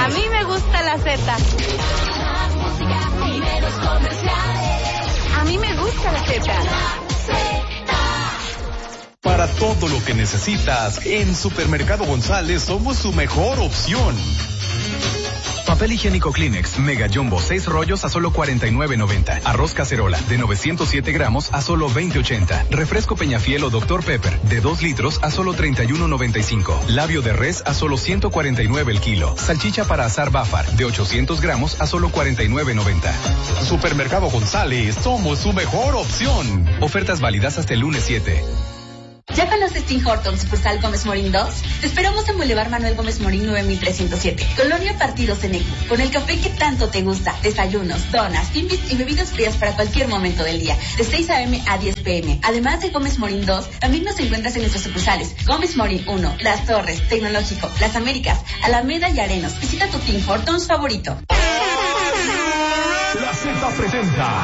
A mí me gusta la Z. A mí me gusta la Z. Para todo lo que necesitas, en Supermercado González somos su mejor opción. Papel higiénico Kleenex, Mega Jumbo, 6 rollos a solo $49.90. Arroz cacerola, de 907 gramos a solo $20.80. Refresco Peñafiel o Dr. Pepper, de 2 litros a solo $31.95. Labio de res a solo $149 el kilo. Salchicha para asar Bafar, de 800 gramos a solo $49.90. Supermercado González, somos su mejor opción. Ofertas válidas hasta el lunes 7. ¿Ya conoces Tim Hortons sucursal Gómez Morín 2? Te esperamos en Boulevard Manuel Gómez Morín 9307, Colonia Partidos en Ecu, con el café que tanto te gusta, desayunos, donas, timbits y bebidas frías para cualquier momento del día, de 6 a.m. a 10 p.m. Además de Gómez Morín 2, también nos encuentras en nuestras sucursales Gómez Morín 1, Las Torres, Tecnológico, Las Américas, Alameda y Arenos. Visita tu Tim Hortons favorito. La Z presenta